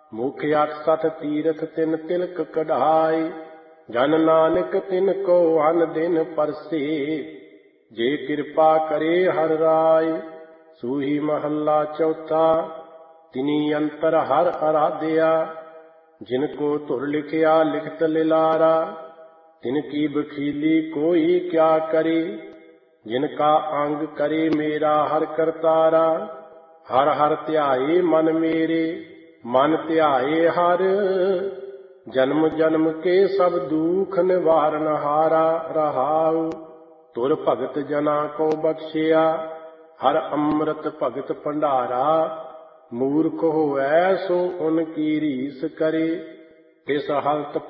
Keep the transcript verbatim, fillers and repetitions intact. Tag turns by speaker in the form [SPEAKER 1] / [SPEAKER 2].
[SPEAKER 1] मुख अठ सठ तीरथ तिन तिलक कढ़ाई। जन नानक तिन को अन दिन परसे, जे कृपा करे हर राय। सूही महला चौथा। तिनी अंतर हर आराध्या, जिनको धुर लिखिया लिखत लिलारा। तिनकी बखीली कोई क्या करे, जिनका अंग करे मेरा हर करतारा। हर हर ध्याए मन मेरे, मन ध्याए हर। जन्म जन्म के सब दुख निवारण हारा। रहाउ तुर भगत जना को बख्शिया, हर अमृत भगत भंडारा। मूर्ख होवै सो उनकी रीस करे, तिस हलत